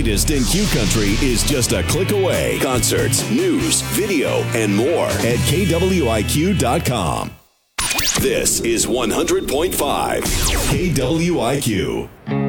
latest in Q Country is just a click away. Concerts, news, video, and more at KWIQ.com. This is 100.5 KWIQ.